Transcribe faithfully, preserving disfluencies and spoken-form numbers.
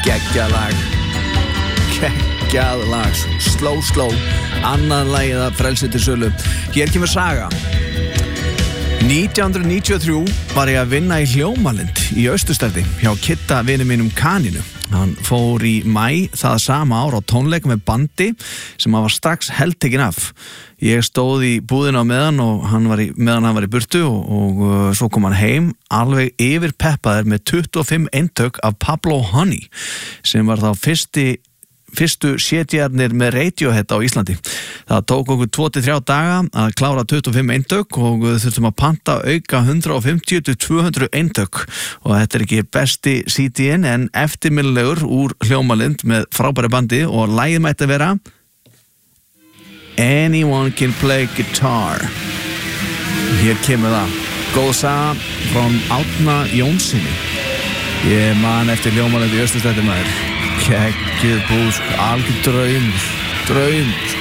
Geggjað lag Geggjað lag Slow Slow Annað lagið að Frelsi til sölu Hér kemur saga nítján hundruð níutíu og þrjú var ég að vinna í Hljómalind í Austurstræti hjá Kitta vini mínum Kaninu. Hann fór í maí það sama ár á tónleik með bandi sem hann var strax heltekinn af. Ég stóð í búðinu á meðan og hann var í, meðan hann var í burtu og, og uh, svo kom hann heim alveg yfir peppaður með tuttugu og fimm eintök af Pablo Honey sem var þá fyrsti fyrstu sétjarnir með Radiohead á Íslandi. Það tók okkur tvo til þrjá daga að klára tuttugu og fimm eintök og þurftum að panta auka hundrað og fimmtíu til tvö hundruð eintök og þetta er ekki besti C D-in en eftirminnilegur úr Hljómalind með frábæri bandi og lagið mætti að vera Anyone Can Play Guitar. Hér kemur það. Góð saga frá Árna Jónssoni. Ég man eftir Hljómalind í Austurstræti maður. Kekkið búsk, algjör draum, draum.